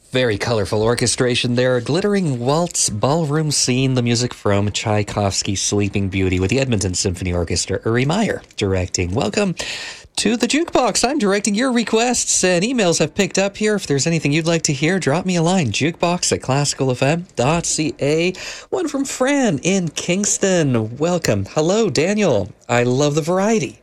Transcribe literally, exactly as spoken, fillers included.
Very colorful orchestration there. A glittering waltz ballroom scene. The music from Tchaikovsky's Sleeping Beauty with the Edmonton Symphony Orchestra. Uri Meyer directing. Welcome to the Jukebox. I'm directing your requests, and emails have picked up here. If there's anything you'd like to hear, drop me a line. Jukebox at classical f m dot c a. One from Fran in Kingston. Welcome. Hello, Daniel. I love the variety.